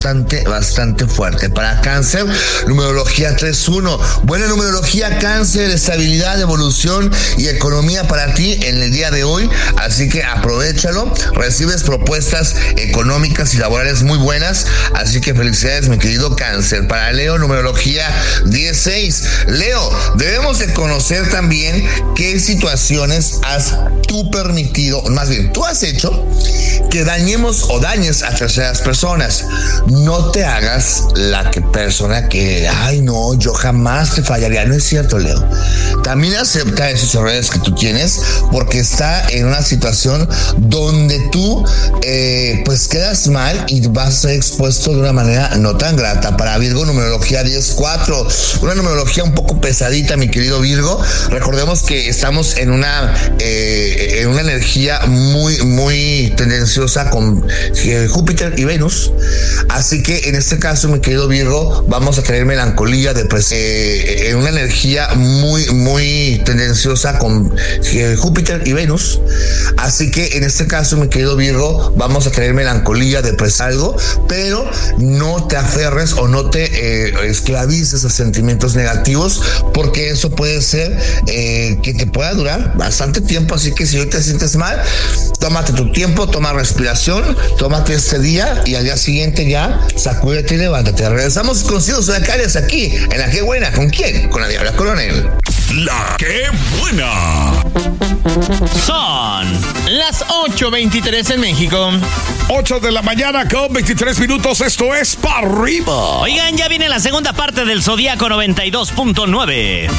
bastante fuerte. Para Cáncer, numerología 3-1. Buena numerología, Cáncer, estabilidad, evolución y economía para ti en el día de hoy. Así que aprovéchalo. Recibes propuestas económicas y laborales muy buenas. Así que felicidades, mi querido Cáncer. Para Leo, numerología 16. Leo, debemos de conocer también qué situaciones has tú permitido, más bien, tú has hecho que dañemos o dañes a terceras personas. No te hagas la persona que, ay no, yo jamás te fallaría. No es cierto, Leo. También acepta esos errores que tú tienes, porque está en una situación donde tú pues quedas mal y vas a ser expuesto de una manera no tan grata. Para Virgo, numerología 10-4. Una numerología un poco pesadita, mi querido Virgo. Recordemos que estamos en una energía muy tendenciosa con Júpiter y Venus. Así que en este caso, mi querido Virgo, vamos a tener melancolía, depresión, en una energía muy tendenciosa con Júpiter y Venus. Así que en este caso, mi querido Virgo, vamos a tener melancolía, depresión, algo, pero no te aferres o no te esclavices a sentimientos negativos, porque eso puede ser que te pueda durar bastante tiempo. Así que si hoy te sientes mal, tómate tu tiempo, toma respiración, tómate este día y al día siguiente ya sacúdete y levántate. Regresamos con Signos Zodiacales aquí en La Qué Buena. ¿Con quién? Con la Diabla Coronel. La Qué Buena. Son las 8:23 en México. 8 de la mañana con 23 minutos. Esto es Pa' Arriba. Oigan, ya viene la segunda parte del Zodíaco 92.9.